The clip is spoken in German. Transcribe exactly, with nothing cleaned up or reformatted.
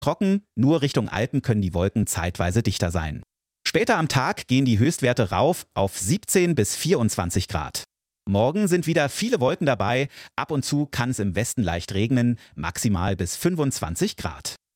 Trocken, nur Richtung Alpen können die Wolken zeitweise dichter sein. Später am Tag gehen die Höchstwerte rauf auf siebzehn bis vierundzwanzig Grad. Morgen sind wieder viele Wolken dabei, ab und zu kann es im Westen leicht regnen, maximal bis fünfundzwanzig Grad.